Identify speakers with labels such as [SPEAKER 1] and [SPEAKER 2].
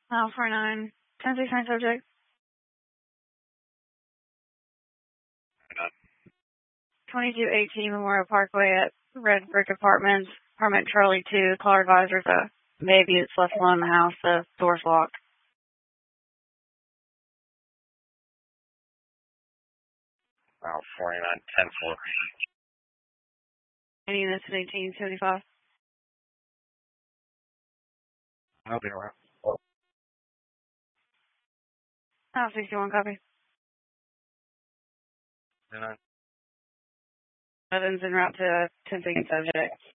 [SPEAKER 1] Mile 49, 1069 subject. 2218 Memorial Parkway at Red Brick Apartments. Apartment Charlie 2. Caller advisor, the baby that's left alone in the house. The door's locked.
[SPEAKER 2] Mile 49, 10-4.
[SPEAKER 1] Any units at 1875.
[SPEAKER 2] I'll be around.
[SPEAKER 1] Mile 61, copy.
[SPEAKER 2] 9.
[SPEAKER 1] Evans en route to 1069 subject.